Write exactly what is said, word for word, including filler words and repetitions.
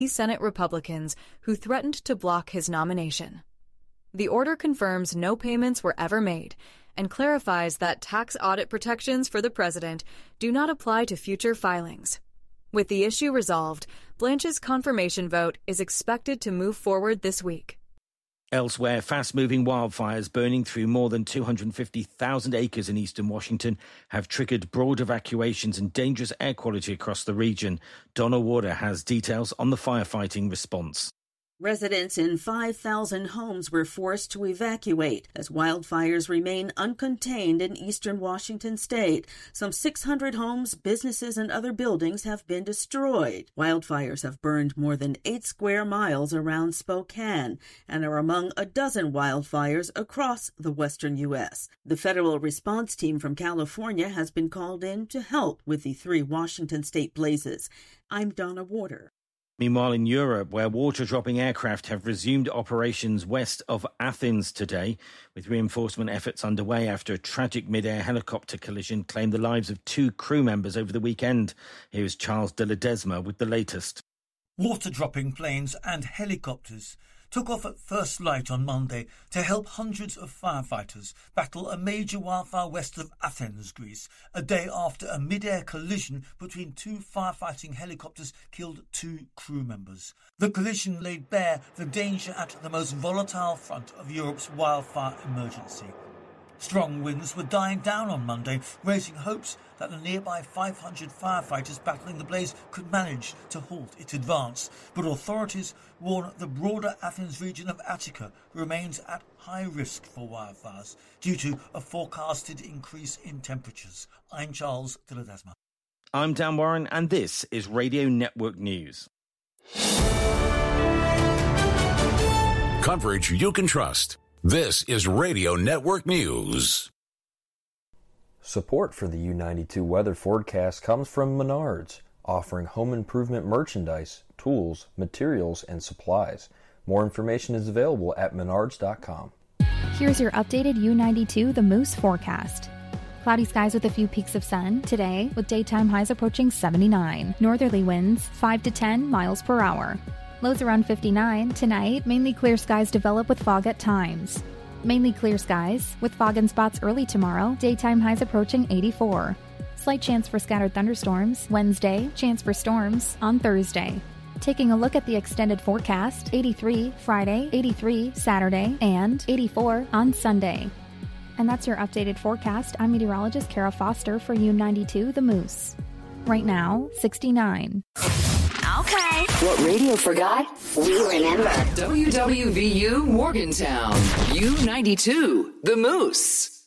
Senate Republicans who threatened to block his nomination. The order confirms no payments were ever made and clarifies that tax audit protections for the president do not apply to future filings. With the issue resolved, Blanche's confirmation vote is expected to move forward this week. Elsewhere, fast-moving wildfires burning through more than two hundred fifty thousand acres in eastern Washington have triggered broad evacuations and dangerous air quality across the region. Donna Warder has details on the firefighting response. Residents in five thousand homes were forced to evacuate as wildfires remain uncontained in eastern Washington state. Some six hundred homes, businesses, and other buildings have been destroyed. Wildfires have burned more than eight square miles around Spokane and are among a dozen wildfires across the western U S. The federal response team from California has been called in to help with the three Washington state blazes. I'm Donna Warder. Meanwhile, in Europe, where water-dropping aircraft have resumed operations west of Athens today, with reinforcement efforts underway after a tragic mid-air helicopter collision claimed the lives of two crew members over the weekend. Here's Charles de Ledesma with the latest. Water-dropping planes and helicopters took off at first light on Monday to help hundreds of firefighters battle a major wildfire west of Athens, Greece, a day after a mid-air collision between two firefighting helicopters killed two crew members. The collision laid bare the danger at the most volatile front of Europe's wildfire emergency. Strong winds were dying down on Monday, raising hopes that the nearby five hundred firefighters battling the blaze could manage to halt its advance. But authorities warn the broader Athens region of Attica remains at high risk for wildfires due to a forecasted increase in temperatures. I'm Charles de Ledesma. I'm Dan Warren, and this is Radio Network News. Coverage you can trust. This is Radio Network News. Support for the U ninety-two weather forecast comes from Menards, offering home improvement merchandise, tools, materials, and supplies. More information is available at menards dot com. Here's your updated U ninety-two The Moose forecast. Cloudy skies with a few peaks of sun today, with daytime highs approaching seventy-nine. Northerly winds five to ten miles per hour. Lows around fifty-nine. Tonight, mainly clear skies develop with fog at times. Mainly clear skies, with fog in spots early tomorrow, daytime highs approaching eighty-four. Slight chance for scattered thunderstorms. Wednesday, chance for storms on Thursday. Taking a look at the extended forecast, eighty-three Friday, eighty-three Saturday, and eighty-four on Sunday. And that's your updated forecast. I'm meteorologist Kara Foster for U ninety-two The Moose. Right now, sixty-nine. Okay. What radio forgot, we remember. W W V U Morgantown, U ninety-two, The Moose.